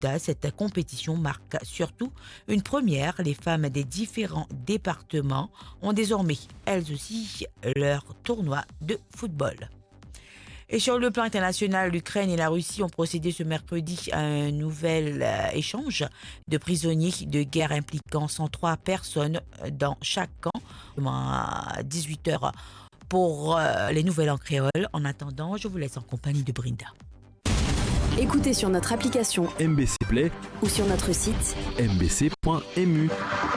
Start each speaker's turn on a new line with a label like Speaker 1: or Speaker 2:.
Speaker 1: résultats, cette compétition marque surtout une première. Les femmes des différents départements ont désormais, elles aussi, leur tournoi de football. Et sur le plan international, l'Ukraine et la Russie ont procédé ce mercredi à un nouvel échange de prisonniers de guerre impliquant 103 personnes dans chaque camp à 18h pour les nouvelles en créole. En attendant, je vous laisse en compagnie de Brinda.
Speaker 2: Écoutez sur notre application
Speaker 3: MBC Play
Speaker 2: ou sur notre site
Speaker 3: mbc.mu.